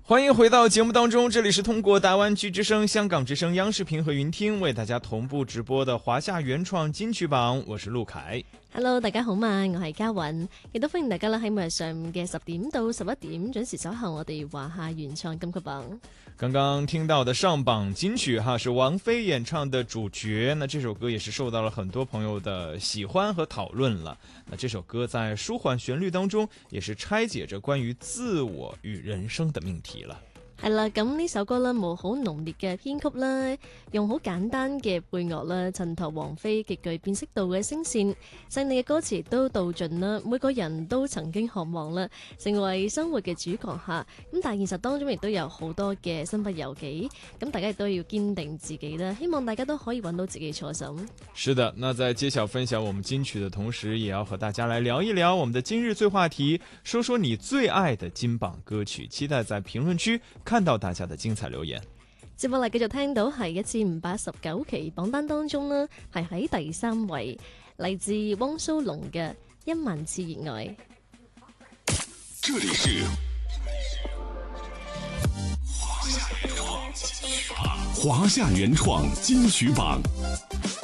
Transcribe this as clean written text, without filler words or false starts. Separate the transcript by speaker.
Speaker 1: 欢迎回到节目当中，这里是通过大灣區之聲、香港之聲、央視頻和雲聽為大家同步直播的華夏原創金曲榜，我是陸凱。
Speaker 2: Hello， 大家好嘛，我係嘉韻，亦都歡迎大家啦喺每日上午嘅10點到11點準時守候我哋華夏原創金曲榜。
Speaker 1: 剛剛聽到的上榜金曲是王菲演唱的《主角》，那這首歌也是受到了很多朋友的喜歡和討論了。那這首歌在舒緩旋律當中，也是拆解着關於自我與人生的命題了。
Speaker 2: 係啦，咁呢首歌咧冇好濃烈嘅編曲啦，用好簡單嘅配樂啦，襯托王菲極具辨識度嘅聲線，細膩嘅歌詞都道盡啦。每個人都曾經渴望啦，成為生活嘅主角嚇。咁但係現實當中亦都有好多嘅身不由己，咁大家亦都要堅定自己啦。希望大家都可以揾到自己初心。
Speaker 1: 是的，那在揭曉分享我們金曲的同時，也要和大家來聊一聊我們的今日最話題，說說你最愛的金榜歌曲。期待在評論區看到大家的精彩留言。
Speaker 2: 接落嚟繼續聽到係1519期榜單當中呢，係喺第3位，嚟自汪蘇泷嘅《1萬次熱愛》。
Speaker 3: 這裡是華夏原創金曲榜。